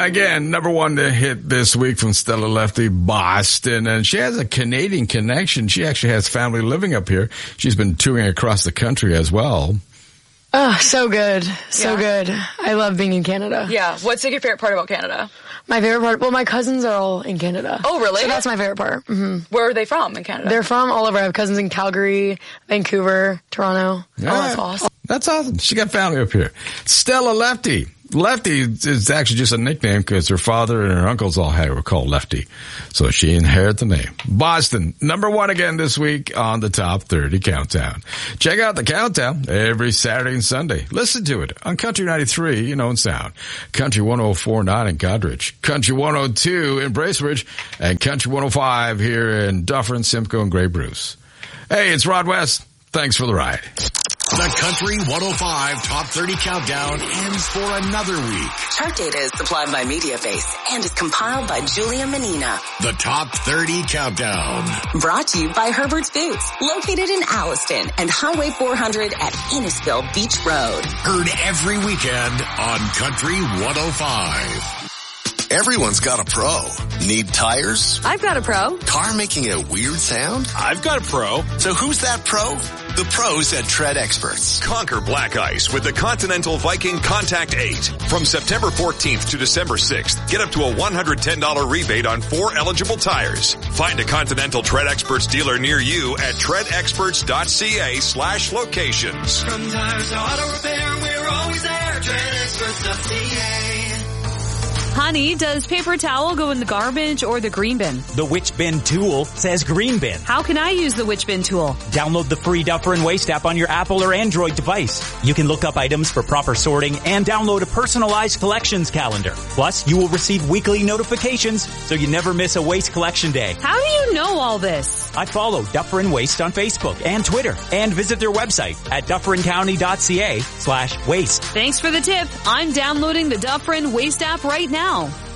Again, number one to hit this week from Stella Lefty, Boston. And she has a Canadian connection. She actually has family living up here. She's been touring across the country as well. Oh, so good. So good. I love being in Canada. Yeah. What's your favorite part about Canada? My favorite part? Well, my cousins are all in Canada. Oh, really? So that's my favorite part. Mm-hmm. Where are they from in Canada? They're from all over. I have cousins in Calgary, Vancouver, Toronto. Yeah. Oh, that's awesome. That's awesome. She got family up here. Stella Lefty. Lefty is actually just a nickname because her father and her uncles all were called Lefty. So she inherited the name. Boston, number one again this week on the Top 30 Countdown. Check out the countdown every Saturday and Sunday. Listen to it on Country 93 in Owen Sound, Country 104.9 in Goderich, Country 102 in Bracebridge, and Country 105 here in Dufferin, Simcoe, and Grey Bruce. Hey, it's Rod West. Thanks for the ride. The Country 105 Top 30 Countdown ends for another week. Chart data is supplied by MediaBase and is compiled by Julia Menina. The Top 30 Countdown. Brought to you by Herbert's Boots, located in Alliston and Highway 400 at Innisfil Beach Road. Heard every weekend on Country 105. Everyone's got a pro. Need tires? I've got a pro. Car making a weird sound? I've got a pro. So who's that pro? The pros at Tread Experts. Conquer black ice with the Continental Viking Contact 8. From September 14th to December 6th, get up to a $110 rebate on 4 eligible tires. Find a Continental Tread Experts dealer near you at treadexperts.ca/locations. From tires to auto repair, we're always there. treadexperts.ca. Honey, does paper towel go in the garbage or the green bin? The Which Bin tool says green bin. How can I use the Which Bin tool? Download the free Duffer & Waste app on your Apple or Android device. You can look up items for proper sorting and download a personalized collections calendar. Plus, you will receive weekly notifications so you never miss a waste collection day. How do you know all this? I follow Duffer & Waste on Facebook and Twitter and visit their website at dufferincounty.ca/waste. Thanks for the tip. I'm downloading the Duffer & Waste app right now.